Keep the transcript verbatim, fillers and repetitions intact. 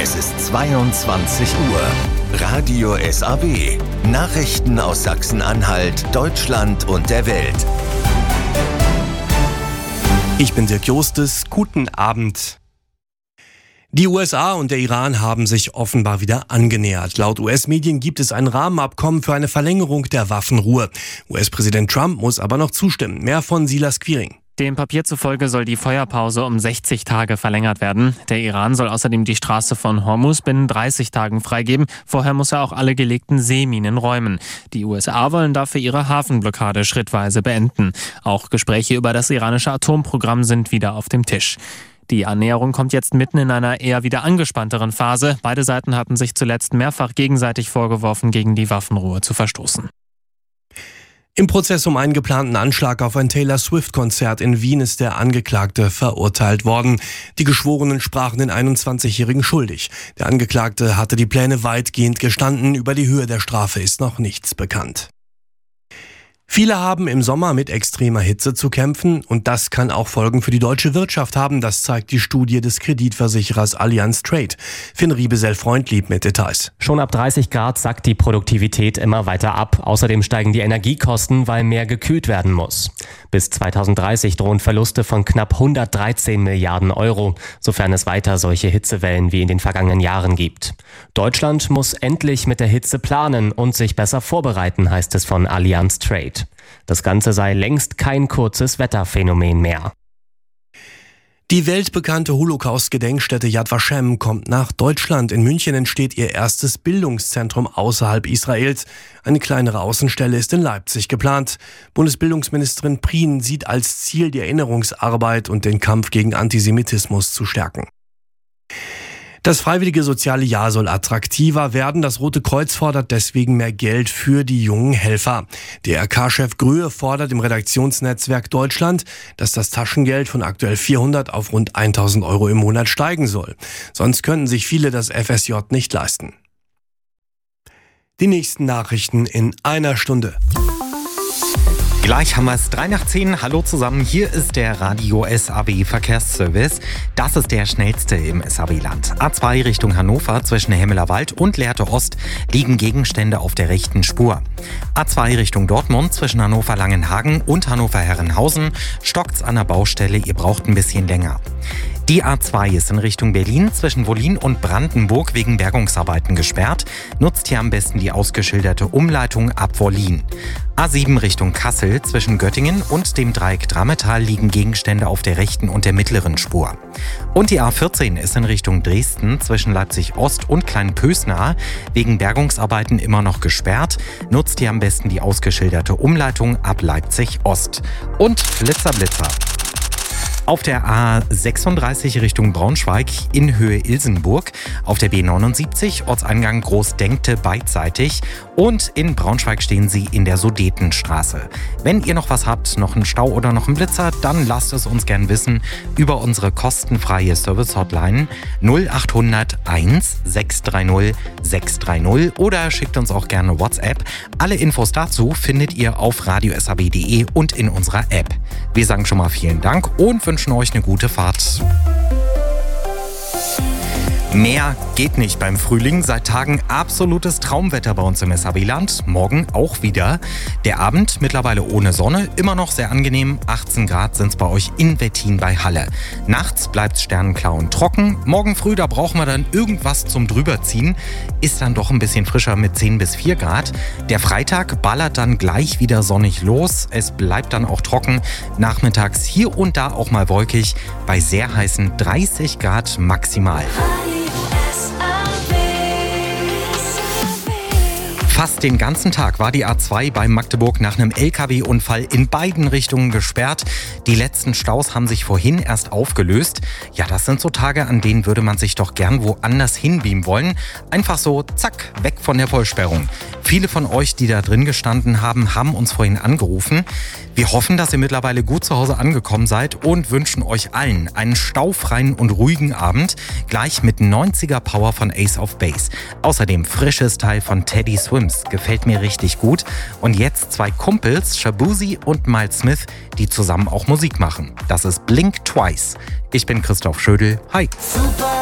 Es ist zweiundzwanzig Uhr. Radio S A W. Nachrichten aus Sachsen-Anhalt, Deutschland und der Welt. Ich bin Dirk Jostes. Guten Abend. Die U S A und der Iran haben sich offenbar wieder angenähert. Laut U S-Medien gibt es ein Rahmenabkommen für eine Verlängerung der Waffenruhe. U S-Präsident Trump muss aber noch zustimmen. Mehr von Silas Quiring. Dem Papier zufolge soll die Feuerpause um sechzig Tage verlängert werden. Der Iran soll außerdem die Straße von Hormuz binnen dreißig Tagen freigeben. Vorher muss er auch alle gelegten Seeminen räumen. Die U S A wollen dafür ihre Hafenblockade schrittweise beenden. Auch Gespräche über das iranische Atomprogramm sind wieder auf dem Tisch. Die Annäherung kommt jetzt mitten in einer eher wieder angespannteren Phase. Beide Seiten hatten sich zuletzt mehrfach gegenseitig vorgeworfen, gegen die Waffenruhe zu verstoßen. Im Prozess um einen geplanten Anschlag auf ein Taylor Swift-Konzert in Wien ist der Angeklagte verurteilt worden. Die Geschworenen sprachen den einundzwanzigjährigen schuldig. Der Angeklagte hatte die Pläne weitgehend gestanden. Über die Höhe der Strafe ist noch nichts bekannt. Viele haben im Sommer mit extremer Hitze zu kämpfen und das kann auch Folgen für die deutsche Wirtschaft haben. Das zeigt die Studie des Kreditversicherers Allianz Trade. Finn Riebesell-Freundlieb mit Details. Schon ab dreißig Grad sackt die Produktivität immer weiter ab. Außerdem steigen die Energiekosten, weil mehr gekühlt werden muss. Bis zweitausenddreißig drohen Verluste von knapp hundertdreizehn Milliarden Euro, sofern es weiter solche Hitzewellen wie in den vergangenen Jahren gibt. Deutschland muss endlich mit der Hitze planen und sich besser vorbereiten, heißt es von Allianz Trade. Das Ganze sei längst kein kurzes Wetterphänomen mehr. Die weltbekannte Holocaust-Gedenkstätte Yad Vashem kommt nach Deutschland. In München entsteht ihr erstes Bildungszentrum außerhalb Israels. Eine kleinere Außenstelle ist in Leipzig geplant. Bundesbildungsministerin Prien sieht als Ziel, die Erinnerungsarbeit und den Kampf gegen Antisemitismus zu stärken. Das freiwillige soziale Jahr soll attraktiver werden. Das Rote Kreuz fordert deswegen mehr Geld für die jungen Helfer. D R K-Chef Gröhe fordert im Redaktionsnetzwerk Deutschland, dass das Taschengeld von aktuell vierhundert auf rund tausend Euro im Monat steigen soll. Sonst könnten sich viele das F S J nicht leisten. Die nächsten Nachrichten in einer Stunde. Gleich haben wir es drei nach zehn. Hallo zusammen, hier ist der Radio S A W Verkehrsservice. Das ist der schnellste im S A W-Land. A zwei Richtung Hannover zwischen Hemmelerwald und Lehrte Ost liegen Gegenstände auf der rechten Spur. A zwei Richtung Dortmund zwischen Hannover-Langenhagen und Hannover-Herrenhausen stockt's an der Baustelle, ihr braucht ein bisschen länger. Die A zwei ist in Richtung Berlin zwischen Wollin und Brandenburg wegen Bergungsarbeiten gesperrt. Nutzt hier am besten die ausgeschilderte Umleitung ab Wollin. A sieben Richtung Kassel zwischen Göttingen und dem Dreieck Drammetal liegen Gegenstände auf der rechten und der mittleren Spur. Und die A vierzehn ist in Richtung Dresden zwischen Leipzig Ost und Kleinpösnaar wegen Bergungsarbeiten immer noch gesperrt. Nutzt hier am besten die ausgeschilderte Umleitung ab Leipzig Ost. Und Blitzer Blitzer. Auf der A sechsunddreißig Richtung Braunschweig in Höhe Ilsenburg, auf der B neunundsiebzig Ortseingang Großdenkte beidseitig und in Braunschweig stehen Sie in der Sudetenstraße. Wenn ihr noch was habt, noch einen Stau oder noch einen Blitzer, dann lasst es uns gern wissen über unsere kostenfreie Service-Hotline null achthundert eins sechs drei null sechs drei null oder schickt uns auch gerne WhatsApp. Alle Infos dazu findet ihr auf radio s a w punkt d e und in unserer App. Wir sagen schon mal vielen Dank und wünschen euch eine gute Fahrt. Mehr geht nicht beim Frühling. Seit Tagen absolutes Traumwetter bei uns im S A W-Land. Morgen auch wieder. Der Abend mittlerweile ohne Sonne, immer noch sehr angenehm. achtzehn Grad sind es bei euch in Wettin bei Halle. Nachts bleibt es sternenklar und trocken. Morgen früh, da brauchen wir dann irgendwas zum Drüberziehen. Ist dann doch ein bisschen frischer mit zehn bis vier Grad. Der Freitag ballert dann gleich wieder sonnig los. Es bleibt dann auch trocken. Nachmittags hier und da auch mal wolkig. Bei sehr heißen dreißig Grad maximal. Fast den ganzen Tag war die A zwei bei Magdeburg nach einem L K W-Unfall in beiden Richtungen gesperrt. Die letzten Staus haben sich vorhin erst aufgelöst. Ja, das sind so Tage, an denen würde man sich doch gern woanders hinbeamen wollen. Einfach so, zack, weg von der Vollsperrung. Viele von euch, die da drin gestanden haben, haben uns vorhin angerufen. Wir hoffen, dass ihr mittlerweile gut zu Hause angekommen seid und wünschen euch allen einen staufreien und ruhigen Abend. Gleich mit neunziger Power von Ace of Base. Außerdem frisches Teil von Teddy Swims. Gefällt mir richtig gut. Und jetzt zwei Kumpels, Shabuzi und Miles Smith, die zusammen auch Musik machen. Das ist Blink Twice. Ich bin Christoph Schödel. Hi. Super.